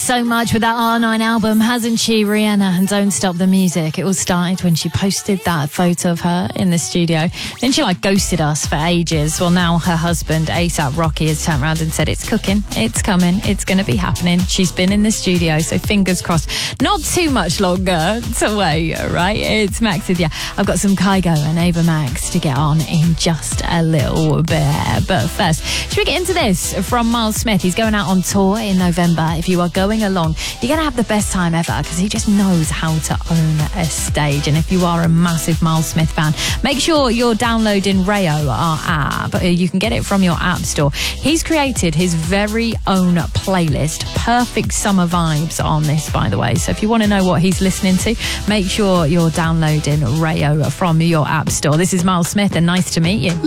so much with that R9 album, hasn't she, Rihanna? And Don't Stop the Music. It all started when she posted that photo of her in the studio. Then she ghosted us for ages. Well, now her husband, A$AP Rocky, has turned around and said it's cooking, it's coming, it's going to be happening. She's been in the studio, so fingers crossed. Not too much longer to wait, right? It's Max with you. I've got some Kygo and Ava Max to get on in just a little bit. But first, should we get into this from Miles Smith? He's going out on tour in November. If you are going along, you're going to have the best time ever because he just knows how to own a stage. And if you are a massive Miles Smith fan, make sure you're downloading Rayo, our app. You can get it from your app store. He's created his very own playlist, perfect summer vibes on this, by the way. So if you want to know what he's listening to, make sure you're downloading Rayo from your app store. This is Miles Smith, and nice to meet you.